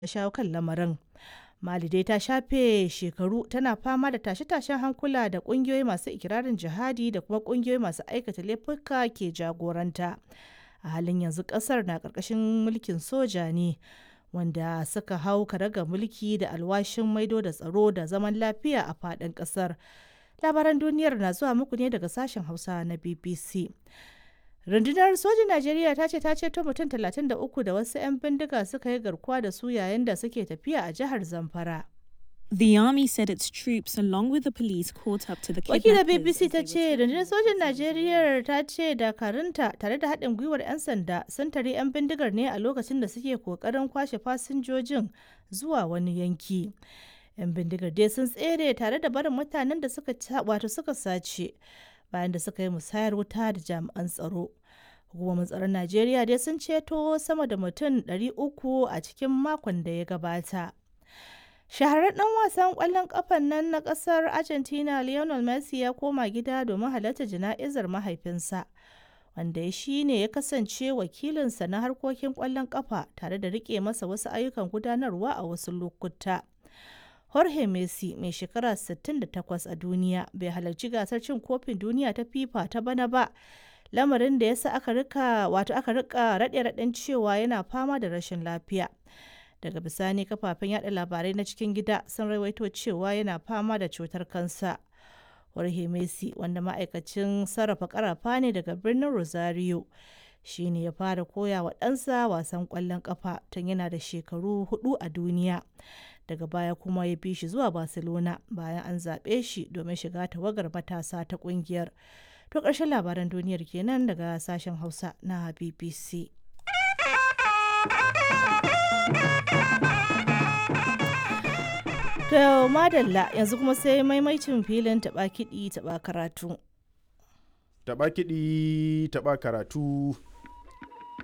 shawo kan lamarin. Mali dai ta shafe shekaru tana fama da tashe-tashen hankula da ƙungiyoyi masu ikirarin jihadi da kuma ƙungiyoyi masu aikata laifuka ke jagoranta. A halin yanzu ƙasar na ƙarƙashin mulkin soja ne wanda suka hau karagar mulki da alwashin maido da tsaro da zaman lafiya a faɗin ƙasar. Labaran duniyar na zuwa muku ne daga sashen Hausa na BBC. Rundunar sojin Najeriya ta ce ta ceto mutum 33 da wasu 'yan bindiga suka yi garkuwa da su yayin da suke tafiya a jihar Zamfara. The army said its troops, along with the police, caught up to the Wakilar kidnappers. BBC ta ce rundunar sojin Najeriya ta ce dakarunta tare da haɗin gwiwar 'yan sanda sun tare 'yan bindigar ne a lokacin da suke kokarin kwashe fasinjojin zuwa wani yanki. 'Yan bindigar dai sun tsere tare da barin mutanen da suka sace bayan da suka yi musayar wuta da jami'an tsaro. Hukumomin tsaron Najeriya dai sun ceto sama da mutum 300 a cikin makon da ya gabata. Shahararren ɗan wasan ƙwallon ƙafan nan na ƙasar Argentina Lionel Messi ya koma gida domin halarta jana'izar mahaifinsa, wanda shi ne ya kasance wakilinsa na harkokin ƙwallon ƙafa tare da riƙe masa wasu ayyukan gudanarwa a wasu lokuta. Jorge Messi, mai shekara 68 a duniya, bai halarci gasar cin kofin duniya ta FIFA ta bana ba, lamarin da ya sa aka rika raɗe-raɗen cewa yana fama da rashin lafiya. Daga bisani kafafen yada labarai na cikin gida sun rawaito cewa yana fama da cutar kansa. Jorge Messi, wanda ma'aikacin sarrafa karafa ne daga birnin Rosario, shi ne ya fara koya wa ɗansa wasan ƙwallon ƙafa tun yana da shekaru 4 a duniya. Daga baya kuma ya bi shi zuwa Barcelona bayan an zaɓe shi domin shiga tawagar matasa ta ƙungiyar. To ƙarshen labaran duniyar kenan daga sashen Hausa na BBC. To madalla yanzu kuma sai maimaicin filin taɓa kiɗi taɓa karatu. Taɓa kiɗi taɓa karatu.